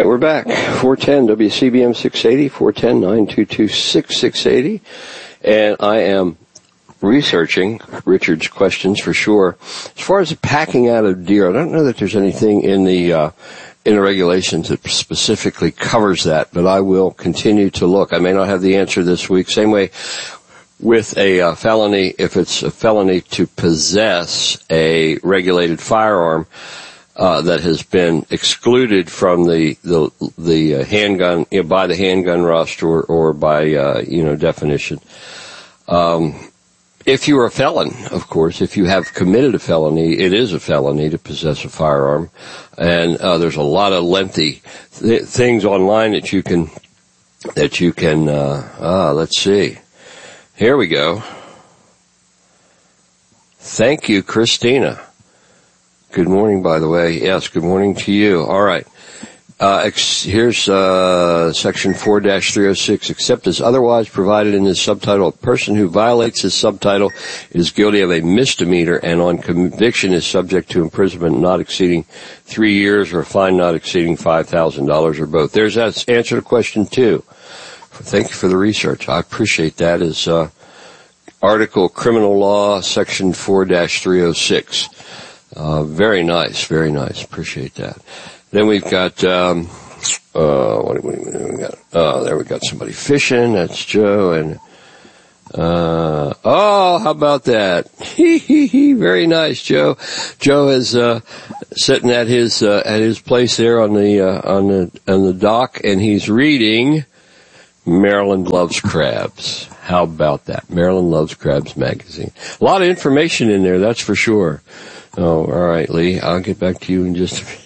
Right, we're back. 410 WCBM 680, 410-922-6680. And I am researching Richard's questions for sure. As far as the packing out of deer, I don't know that there's anything in the regulations that specifically covers that, but I will continue to look. I may not have the answer this week. Same way with a felony, if it's a felony to possess a regulated firearm, that has been excluded from the handgun, by the handgun rust or by, definition. If you're a felon, of course, if you have committed a felony, it is a felony to possess a firearm. And, there's a lot of lengthy things online that you can, let's see. Here we go. Thank you, Christina. Good morning, by the way. Yes, good morning to you. All right. Here's Section 4-306. Except as otherwise provided in this subtitle, a person who violates this subtitle is guilty of a misdemeanor and on conviction is subject to imprisonment not exceeding 3 years or a fine not exceeding $5,000 or both. There's that answer to question 2. Thank you for the research. I appreciate that. Is Article Criminal Law, Section 4-306. Very nice, very nice. Appreciate that. Then we've got, what do we got? There we got somebody fishing. That's Joe. And, how about that? Very nice, Joe. Joe is, sitting at his place there on the dock and he's reading Maryland Loves Crabs. How about that? Maryland Loves Crabs magazine. A lot of information in there, that's for sure. Oh, all right, Lee. I'll get back to you in just a minute.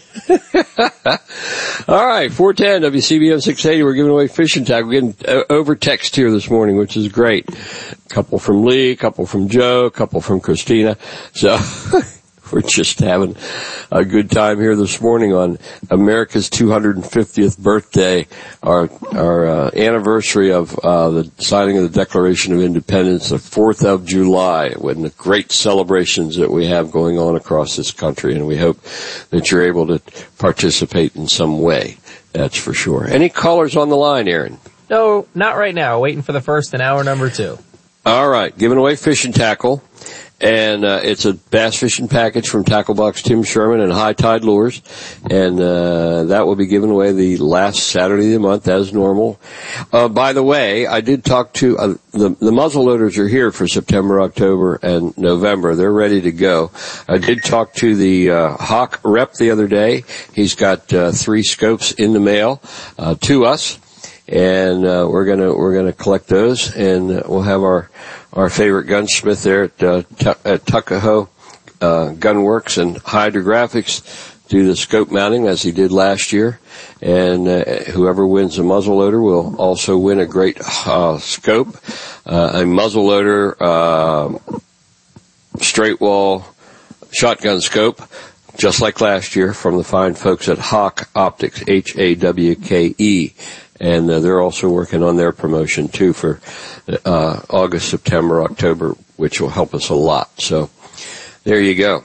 All right, 410 WCBM 680. We're giving away fishing tackle. We're getting over text here this morning, which is great. A couple from Lee, a couple from Joe, a couple from Christina. So we're just having a good time here this morning on America's 250th birthday, our anniversary of the signing of the Declaration of Independence, the 4th of July, when the great celebrations that we have going on across this country, and we hope that you're able to participate in some way. That's for sure. Any callers on the line, Aaron? No, not right now. Waiting for the first in hour number 2. All right, giving away fishing tackle. And it's a bass fishing package from Tackle Box Tim Sherman and High Tide Lures. And that will be given away the last Saturday of the month as normal. By the way, I did talk to the muzzle loaders are here for September, October, and November. They're ready to go. I did talk to the Hawk rep the other day. He's got 3 scopes in the mail to us. And we're gonna collect those, and we'll have our favorite gunsmith there at Tuckahoe Gunworks and Hydrographics do the scope mounting as he did last year. And whoever wins the muzzleloader will also win a great scope, a muzzleloader straight wall shotgun scope, just like last year, from the fine folks at Hawk Optics, Hawke. And they're also working on their promotion, too, for August, September, October, which will help us a lot. So there you go.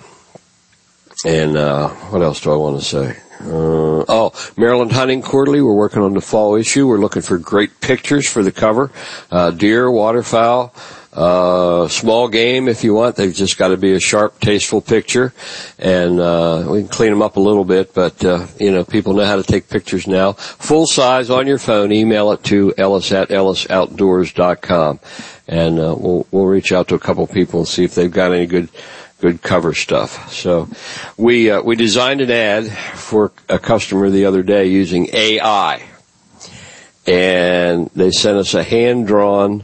And what else do I want to say? Maryland Hunting Quarterly. We're working on the fall issue. We're looking for great pictures for the cover. Deer, waterfowl, small game if you want. They've just got to be a sharp, tasteful picture. And we can clean them up a little bit, but people know how to take pictures now. Full size on your phone. Email it to ellis@ellisoutdoors.com. And we'll reach out to a couple people and see if they've got any good cover stuff. So we designed an ad for a customer the other day using AI. And they sent us a hand-drawn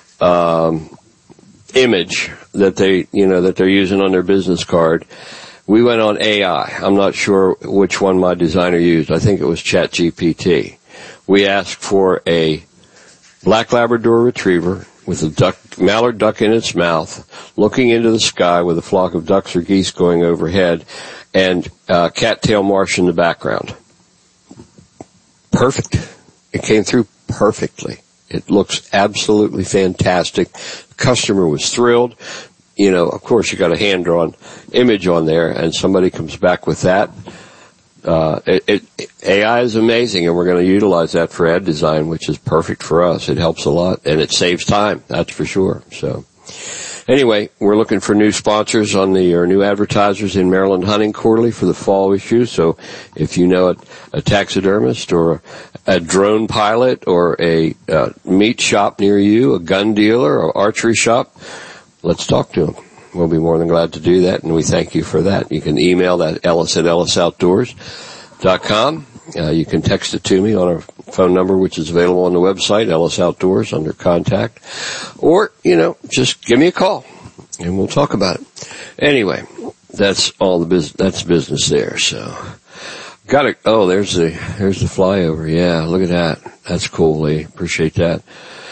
image that they're using on their business card. We went on AI. I'm not sure which one my designer used. I think it was ChatGPT. We asked for a black Labrador retriever with a mallard duck in its mouth, looking into the sky with a flock of ducks or geese going overhead, and cattail marsh in the background. Perfect. It came through perfectly. It looks absolutely fantastic. The customer was thrilled. Of course, you got a hand-drawn image on there, and somebody comes back with that. AI is amazing, and we're going to utilize that for ad design, which is perfect for us. It helps a lot, and it saves time, that's for sure. So, anyway, we're looking for new sponsors or new advertisers in Maryland Hunting Quarterly for the fall issue. So, if you know a taxidermist or a drone pilot or a meat shop near you, a gun dealer or archery shop, let's talk to them. We'll be more than glad to do that, and we thank you for that. You can email that ellis@ellisoutdoors.com. You can text it to me on our phone number, which is available on the website, Ellis Outdoors, under contact. Or, just give me a call, and we'll talk about it. Anyway, that's that's business there, so. There's the flyover. Yeah, look at that. That's cool, Lee. Appreciate that.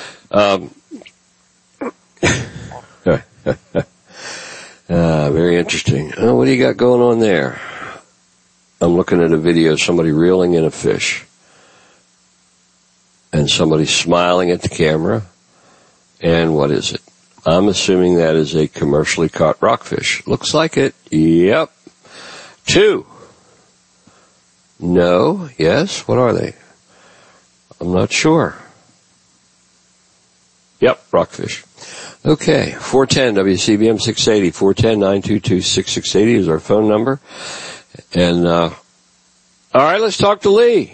Very interesting. Oh, what do you got going on there? I'm looking at a video of somebody reeling in a fish. And somebody smiling at the camera. And what is it? I'm assuming that is a commercially caught rockfish. Looks like it. Yep. 2. No. Yes. What are they? I'm not sure. Yep, rockfish. Okay, 410 WCBM 680, 410-922-6680 is our phone number. And, all right, let's talk to Lee.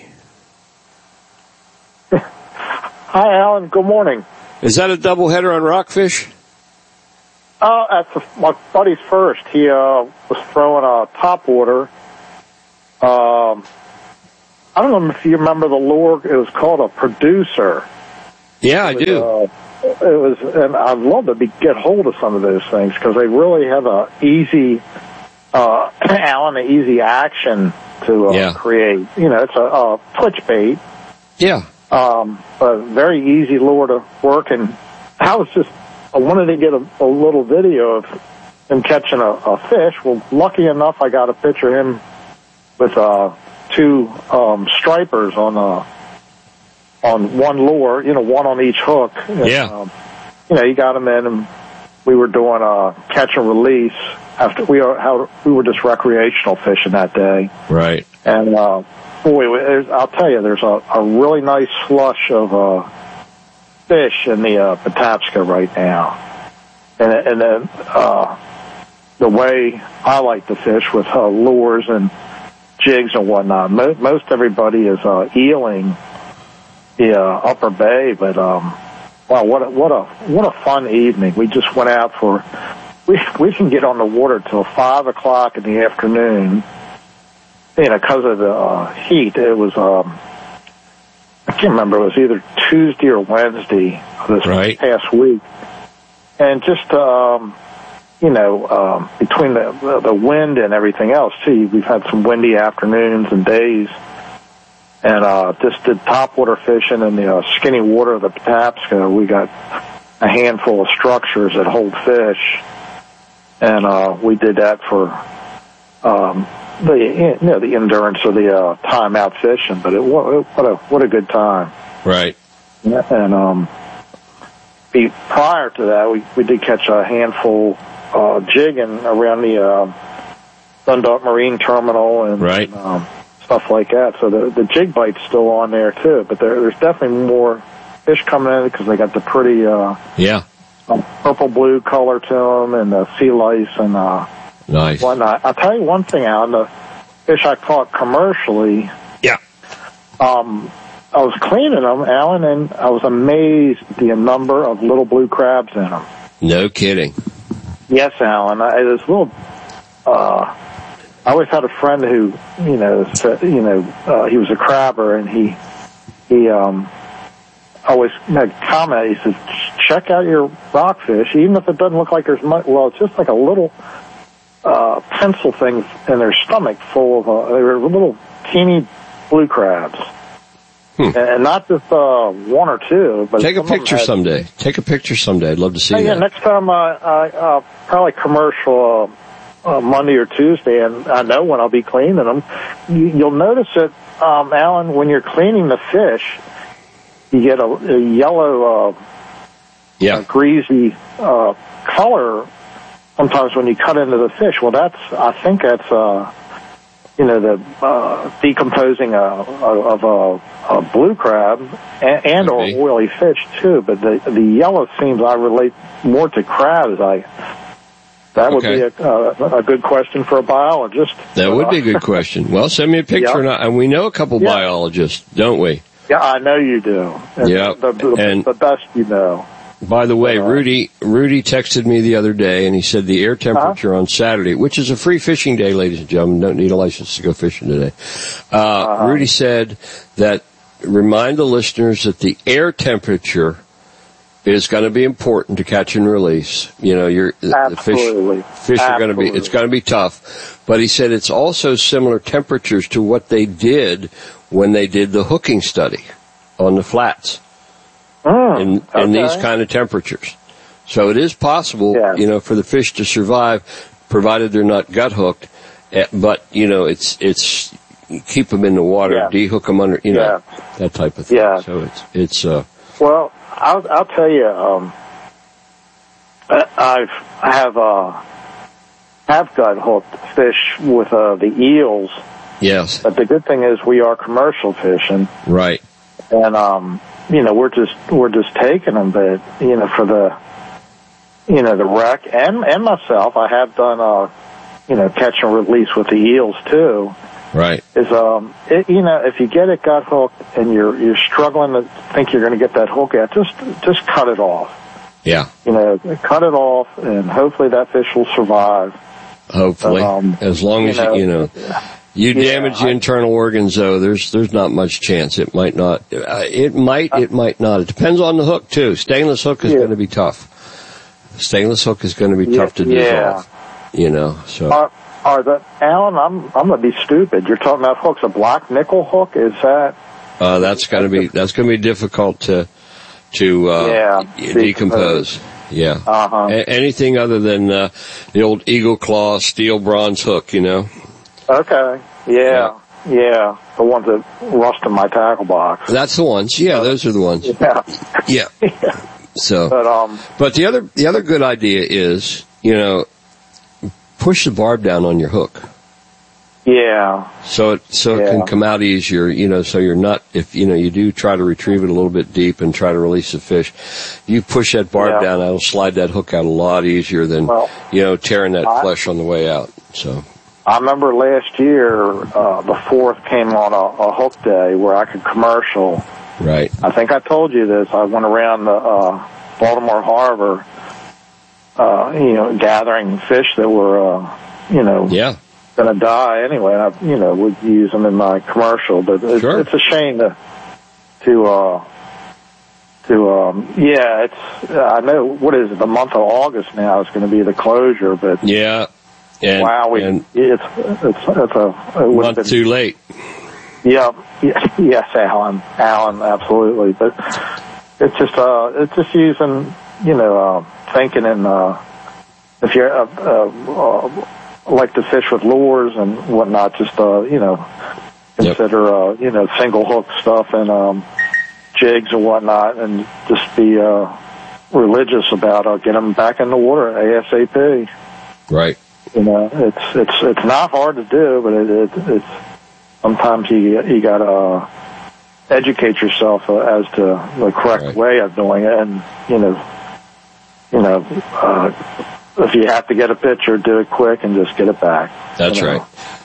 Hi, Alan. Good morning. Is that a doubleheader on rockfish? That's my buddy's first. He was throwing a topwater. I don't know if you remember the lure. It was called a producer. Yeah, I do. And I'd love to get hold of some of those things because they really have a easy, Alan, an easy action to create. It's a twitch bait. Yeah. A very easy lure to work. And I wanted to get a little video of him catching a fish. Well, lucky enough, I got a picture of him with 2 stripers on one lure, one on each hook. And, yeah. He got them in, and we were doing catch and release after we were just recreational fishing that day. Right. And I'll tell you, there's a really nice slush of fish in the Patapsco right now. And then the way I like to fish with lures and jigs and whatnot, most everybody is eeling the upper bay, but wow, what a fun evening. We just went out we can get on the water till 5 o'clock in the afternoon, because of the heat. It was I can't remember, it was either Tuesday or Wednesday this past week, and just between the wind and everything else too, we've had some windy afternoons and days. And just did topwater fishing in the skinny water of the Patapsco. We got a handful of structures that hold fish, and we did that for the endurance of the time out fishing. But what a good time! Right. And prior to that, we did catch a handful jigging around the Dundalk Marine Terminal and stuff like that. So the jig bite's still on there too, but there's definitely more fish coming in because they got the pretty purple blue color to them and the sea lice and nice whatnot. I'll tell you one thing, Alan. The fish I caught commercially, I was cleaning them, Alan, and I was amazed at the number of little blue crabs in them. No kidding. Yes, Alan. This little. I always had a friend who, said, he was a crabber, and he always made a comment. He says, check out your rockfish, even if it doesn't look like there's much. Well, it's just like a little pencil thing in their stomach full of, they were little teeny blue crabs. And not just one or two. But take a picture someday. Take a picture someday. I'd love to see that. Yeah, next time I probably commercial Monday or Tuesday, and I know when I'll be cleaning them. You'll notice it, Alan, when you're cleaning the fish, you get a yellow, greasy color sometimes when you cut into the fish. Well, I think that's the decomposing of a blue crab and or oily fish too. But the yellow seems I relate more to crabs. That would be a good question for a biologist. That would be a good question. Well, send me a picture, and we know a couple biologists, don't we? Yeah, I know you do. Yeah, the best you know. By the way, Rudy texted me the other day, and he said the air temperature on Saturday, which is a free fishing day, ladies and gentlemen, don't need a license to go fishing today. Rudy said that remind the listeners that the air temperature is going to be important to catch and release. The fish are going to be, it's going to be tough. But he said it's also similar temperatures to what they did when they did the hooking study on the flats. In these kind of temperatures. So it is possible, for the fish to survive, provided they're not gut hooked. But, it's keep them in the water, dehook them under, that type of thing. Yeah. So it's well, I'll tell you, I have gut hooked fish with the eels. Yes. But the good thing is we are commercial fishing. Right. And, we're just taking them, but, for the wreck and myself, I have done, catch and release with the eels too. Right. Is, if you get it gut hooked and you're struggling to think you're going to get that hook out, just cut it off. Yeah. Cut it off and hopefully that fish will survive. Hopefully. As long as you damage the internal organs, though, there's not much chance. It might not. It might not. It depends on the hook, too. Stainless hook is going to be tough. Stainless hook is going to be tough to dissolve. So. Alan, I'm going to be stupid. You're talking about hooks. A black nickel hook, is that? That's going to be difficult to decompose. Yeah. Anything other than the old Eagle Claw steel bronze hook, Okay. Yeah. The ones that rust in my tackle box. That's the ones. Yeah, those are the ones. Yeah. So, but the other good idea is, push the barb down on your hook. Yeah. So it can come out easier, so you're not, if, you do try to retrieve it a little bit deep and try to release the fish, you push that barb down, that'll slide that hook out a lot easier than, tearing that flesh on the way out. So. I remember last year, the 4th came on a hook day where I could commercial. Right. I think I told you this. I went around the Baltimore Harbor, gathering fish that were, going to die anyway. I, would use them in my commercial, but it's a shame I know, what is it, the month of August now is going to be the closure, but. Yeah. It's a month too late. Yeah, yes, Alan, absolutely. But it's just using, thinking and if you're like to fish with lures and whatnot, just consider single hook stuff and jigs and whatnot, and just be religious about getting them back in the water ASAP. Right. It's not hard to do, but it's sometimes you gotta educate yourself as to the correct way of doing it, and if you have to get a picture, do it quick and just get it back. That's right.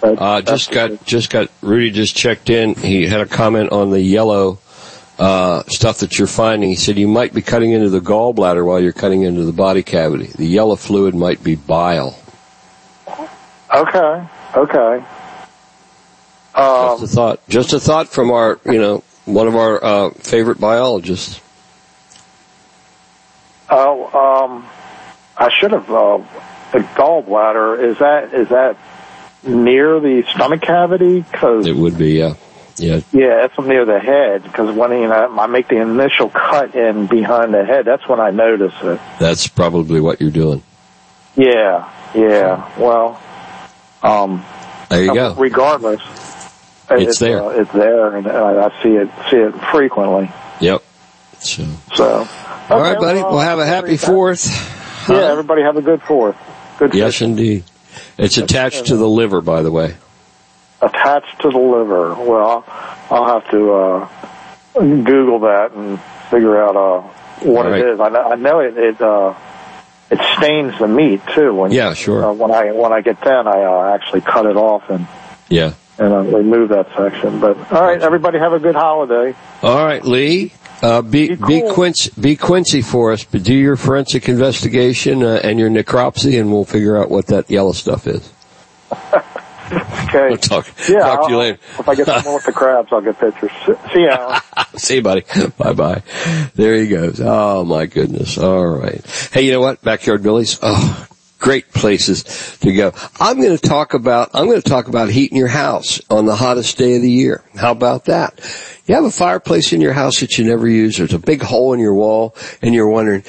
Rudy just checked in. He had a comment on the yellow stuff that you're finding. He said you might be cutting into the gallbladder while you're cutting into the body cavity. The yellow fluid might be bile. Okay. Just a thought from our, one of our favorite biologists. I should have. The gallbladder, is that near the stomach cavity? Cause it would be, yeah. Yeah, it's near the head, because when I make the initial cut in behind the head, that's when I notice it. That's probably what you're doing. Yeah. Well, there you go. Regardless, it's there. It's there, and I see it frequently. Yep. So. All right, buddy. We'll have a happy 4th. Yeah, everybody have a good 4th. Good. Yes, indeed. It's attached to the liver, by the way. attached to the liver. Well, I'll have to Google that and figure out what it is. I know it stains the meat too. When sure. When I get done, I actually cut it off and remove that section. But all right, everybody have a good holiday. All right, Lee. Be Quincy for us, but do your forensic investigation and your necropsy, and we'll figure out what that yellow stuff is. Okay. We'll talk to you later. If I get someone with the crabs, I'll get pictures. See you, Alan. See you, buddy. Bye-bye. There he goes. Oh, my goodness. All right. Hey, you know what? Backyard Billy's. Oh, great places to go. I'm going to talk about heating your house on the hottest day of the year. How about that? You have a fireplace in your house that you never use. There's a big hole in your wall, and you're wondering,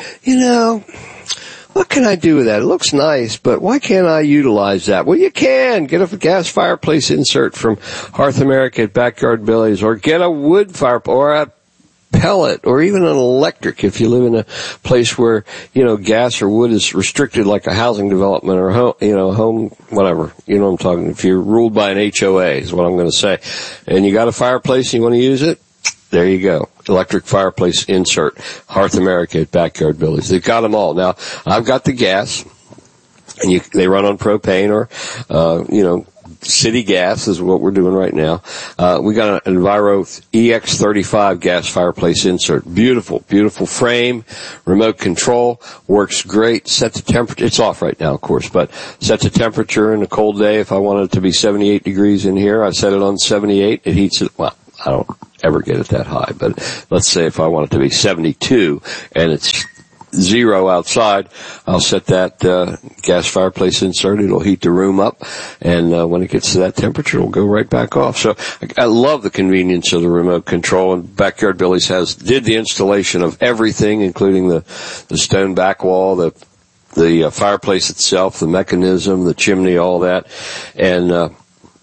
what can I do with that? It looks nice, but why can't I utilize that? Well, you can. Get a gas fireplace insert from Hearth America at Backyard Billy's, or get a wood fire, or a pellet, or even an electric if you live in a place where, gas or wood is restricted, like a housing development or home, whatever. You know what I'm talking. If you're ruled by an HOA is what I'm going to say. And you got a fireplace and you want to use it, there you go. Electric fireplace insert. Hearth America at Backyard Billy's. They've got them all. Now, I've got the gas, and they run on propane or, city gas is what we're doing right now. We got an Enviro EX35 gas fireplace insert. Beautiful, beautiful frame, remote control, works great. Set the temperature. It's off right now, of course, but set the temperature in a cold day. If I wanted it to be 78 degrees in here, I set it on 78. It heats it. Well, I don't ever get it that high, but let's say if I want it to be 72 and it's 0 outside, I'll set that gas fireplace insert. It'll heat the room up, and when it gets to that temperature, it'll go right back off. So I love the convenience of the remote control, and Backyard Billy's did the installation of everything, including the stone back wall, the fireplace itself, the mechanism, the chimney, all that, and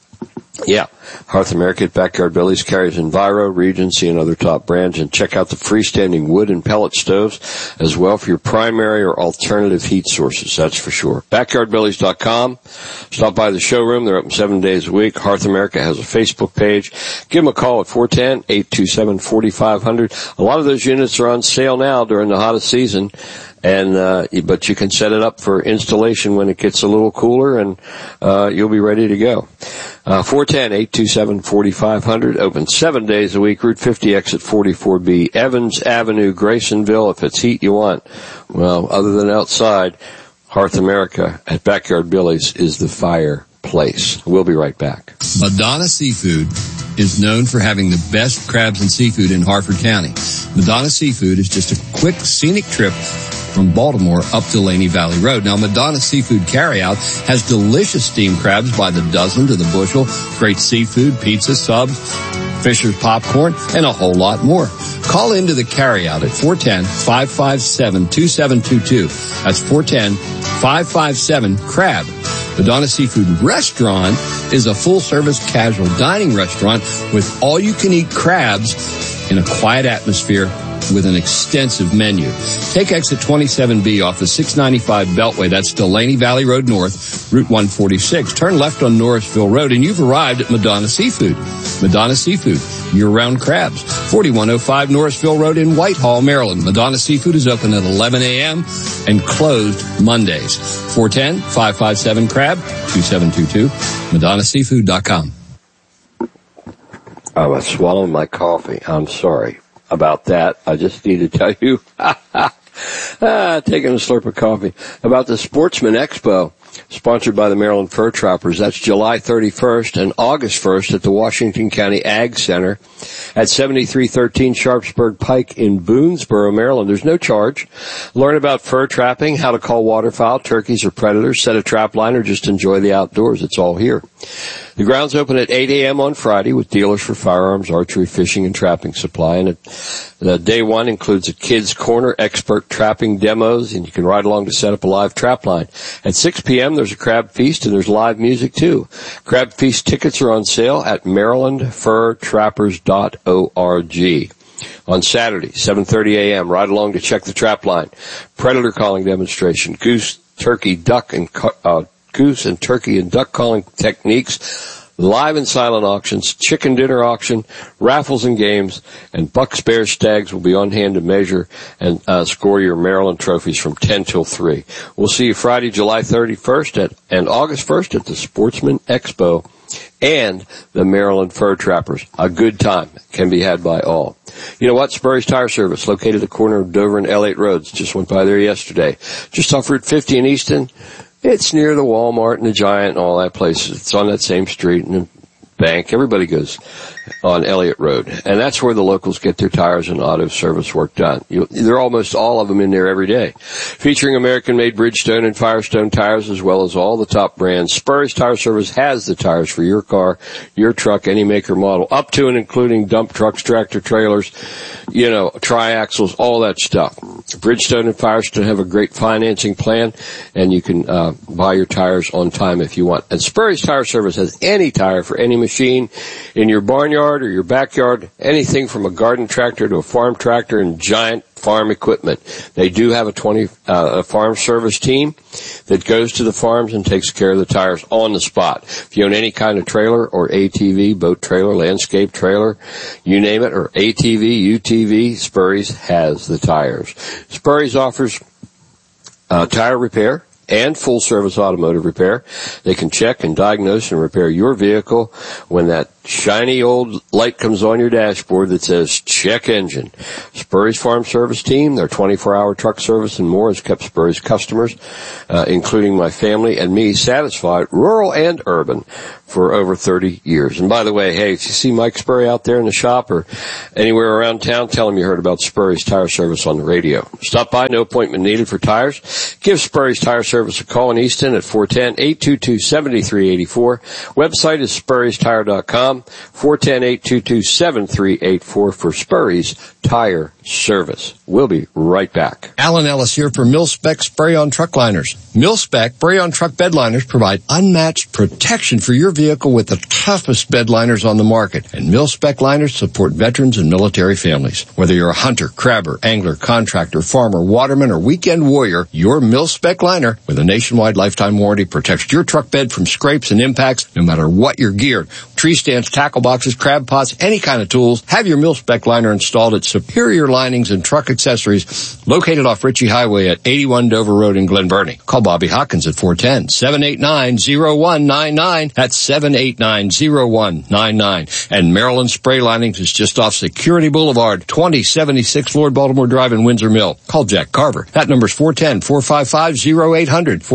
Hearth America at Backyard Billy's carries Enviro, Regency, and other top brands. And check out the freestanding wood and pellet stoves as well for your primary or alternative heat sources, that's for sure. BackyardBillys.com. Stop by the showroom. They're open 7 days a week. Hearth America has a Facebook page. Give them a call at 410-827-4500. A lot of those units are on sale now during the hottest season. But you can set it up for installation when it gets a little cooler, and you'll be ready to go. 410-827-4500, open 7 days a week, Route 50 exit 44B, Evans Avenue, Graysonville. If it's heat you want, well, other than outside, Hearth America at Backyard Billy's is the fireplace. We'll be right back. Madonna Seafood is known for having the best crabs and seafood in Harford County. Madonna Seafood is just a quick, scenic trip from Baltimore up to Laney Valley Road. Now, Madonna Seafood Carryout has delicious steamed crabs by the dozen to the bushel, great seafood, pizza, subs, Fisher's popcorn, and a whole lot more. Call into the carryout at 410-557-2722. That's 410-557-CRAB. Madonna Seafood Restaurant is a full-service casual dining restaurant with all-you-can-eat crabs in a quiet atmosphere with an extensive menu. Take exit 27B off the 695 Beltway. That's Delaney Valley Road North, Route 146. Turn left on Norrisville Road, and you've arrived at Madonna Seafood. Madonna Seafood, year-round crabs. 4105 Norrisville Road in Whitehall, Maryland. Madonna Seafood is open at 11 a.m. and closed Mondays. 410-557-CRAB, 2722, MadonnaSeafood.com. I was swallowing my coffee. I'm sorry about that. I just need to tell you, taking a slurp of coffee, about the Sportsman Expo, sponsored by the Maryland Fur Trappers. That's July 31st and August 1st at the Washington County Ag Center at 7313 Sharpsburg Pike in Boonesboro, Maryland. There's no charge. Learn about fur trapping, how to call waterfowl, turkeys, or predators, set a trap line, or just enjoy the outdoors. It's all here. The grounds open at 8 a.m. on Friday with dealers for firearms, archery, fishing, and trapping supply. And day one includes a kids' corner, expert trapping demos, and you can ride along to set up a live trap line. At 6 p.m., there's a crab feast, and there's live music, too. Crab feast tickets are on sale at MarylandFurTrappers.org. On Saturday, 7:30 a.m., ride along to check the trap line. Predator calling demonstration, goose, turkey, and duck calling techniques, live and silent auctions, chicken dinner auction, raffles and games, and Bucks, Bears, Stags will be on hand to measure and score your Maryland trophies from 10 till 3. We'll see you Friday, July 31st and August 1st at the Sportsman Expo and the Maryland Fur Trappers. A good time can be had by all. You know what? Spurry's Tire Service, located at the corner of Dover and L8 Roads. Just went by there yesterday. Just off Route 50 in Easton. It's near the Walmart and the Giant and all that place. It's on that same street and the bank. Everybody goes on Elliott Road. And that's where the locals get their tires and auto service work done. There are almost all of them in there every day. Featuring American-made Bridgestone and Firestone tires as well as all the top brands, Spurry's Tire Service has the tires for your car, your truck, any make or model, up to and including dump trucks, tractor trailers, triaxles, all that stuff. Bridgestone and Firestone have a great financing plan, and you can buy your tires on time if you want. And Spurry's Tire Service has any tire for any machine in your barnyard or your backyard, anything from a garden tractor to a farm tractor and giant farm equipment. They do have a farm service team that goes to the farms and takes care of the tires on the spot. If you own any kind of trailer or ATV, boat trailer, landscape trailer, you name it, or ATV, UTV, Spurry's has the tires. Spurry's offers tire repair and full-service automotive repair. They can check and diagnose and repair your vehicle when that shiny old light comes on your dashboard that says check engine. Spurry's Farm Service Team, their 24-hour truck service and more has kept Spurry's customers, including my family and me, satisfied, rural and urban, for over 30 years. And by the way, hey, if you see Mike Spurry out there in the shop or anywhere around town, tell him you heard about Spurry's Tire Service on the radio. Stop by, no appointment needed for tires. Give Spurry's Tire Service a call in Easton at 410-822-7384. Website is spurrystire.com, 410-822-7384 for Spurry's Tire Service. We'll be right back. Alan Ellis here for Mil-Spec Spray-On Truck Liners. Mil-Spec Spray-On Truck Bed Liners provide unmatched protection for your vehicle with the toughest bed liners on the market. And Mil-Spec liners support veterans and military families. Whether you're a hunter, crabber, angler, contractor, farmer, waterman, or weekend warrior, your Mil-Spec liner with a nationwide lifetime warranty protects your truck bed from scrapes and impacts no matter what you're geared. Tree stands, tackle boxes, crab pots, any kind of tools. Have your Mil-Spec liner installed at Superior Linings and Truck Accessories, located off Ritchie Highway at 81 Dover Road in Glen Burnie. Call Bobby Hawkins at 410-789-0199. That's 789-0199. And Maryland Spray Linings is just off Security Boulevard, 2076 Lord Baltimore Drive in Windsor Mill. Call Jack Carver. That number's 410-455-0800.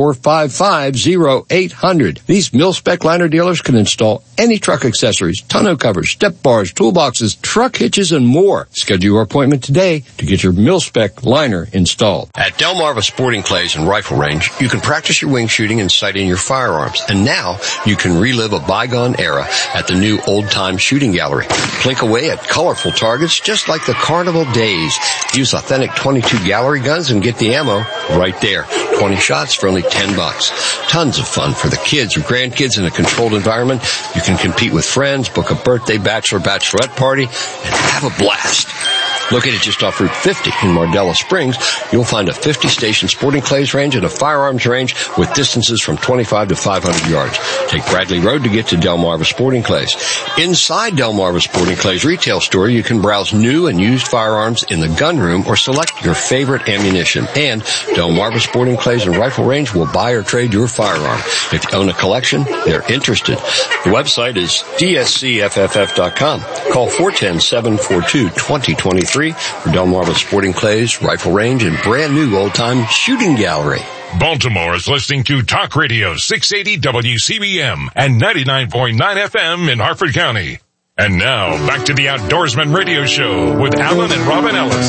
455-0800. These Mil-Spec liner dealers can install any truck accessories, tonneau covers, step bars, toolboxes, truck hitches, and more. Schedule your appointment today to get your Mil-Spec liner installed. At Delmarva Sporting Clays and Rifle Range, you can practice your wing shooting and sighting your firearms. And now you can relive a bygone era at the new Old Time Shooting Gallery. Plink away at colorful targets just like the carnival days. Use authentic .22 gallery guns and get the ammo right there. 20 shots for only $10. Tons of fun for the kids or grandkids in a controlled environment. You can compete with friends, book a birthday, bachelorette party, and have a blast. Located just off Route 50 in Mardella Springs, you'll find a 50-station sporting clays range and a firearms range with distances from 25 to 500 yards. Take Bradley Road to get to Delmarva Sporting Clays. Inside Delmarva Sporting Clays retail store, you can browse new and used firearms in the gun room or select your favorite ammunition. And Delmarva Sporting Clays and Rifle Range will buy or trade your firearm. If you own a collection, they're interested. The website is dscfff.com. Call 410-742-2023 for Delmarva Sporting Clays, Rifle Range, and brand new old-time shooting gallery. Baltimore is listening to Talk Radio 680 WCBM and 99.9 FM in Harford County. And now, back to the Outdoorsman Radio Show with Alan and Robin Ellis.